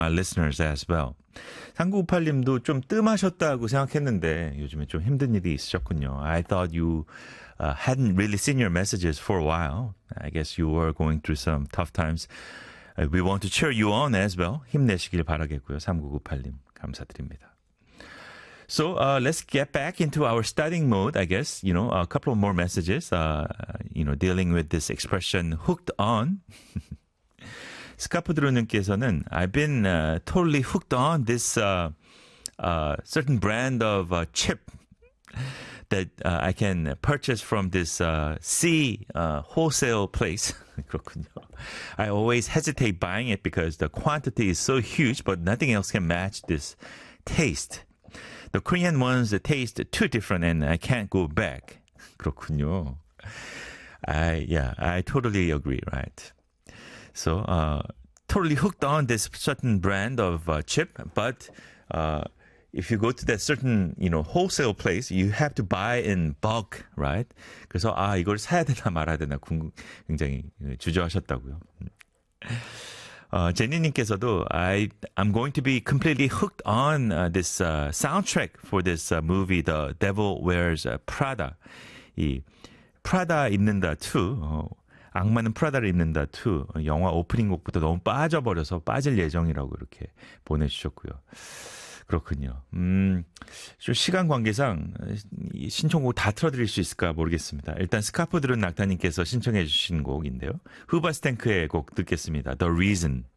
our listeners as well. 3998님도 좀 뜸하셨다고 생각했는데 요즘에 좀 힘든 일이 있으셨군요. I thought you hadn't really seen your messages for a while. I guess you were going through some tough times. We want to cheer you on as well. 힘내시길 바라겠고요. 3998님 감사드립니다. So let's get back into our studying mode, I guess. You know, a couple of more messages, dealing with this expression, hooked on. 스카프드로님께서는 I've been totally hooked on this certain brand of chip that I can purchase from this C wholesale place. 그렇군요. I always hesitate buying it because the quantity is so huge, but nothing else can match this taste. The Korean ones taste too different and I can't go back. 그렇군요. I totally agree, right? So, totally hooked on this certain brand of chip, but if you go to that certain, wholesale place, you have to buy in bulk, right? 그래서 이걸 사야 되나 말아야 되나 굉장히 주저하셨다고요. 제니님께서도 I'm going to be completely hooked on this soundtrack for this movie, The Devil Wears Prada. 이 프라다 입는다 2, 악마는 프라다를 입는다 2, 영화 오프닝 곡부터 너무 빠져버려서 빠질 예정이라고 이렇게 보내주셨고요. 그렇군요. 좀 시간 관계상 신청곡 다 틀어드릴 수 있을까 모르겠습니다. 일단 스카프 들은 낙타님께서 신청해 주신 곡인데요. 후바스탱크의 곡 듣겠습니다. The Reason.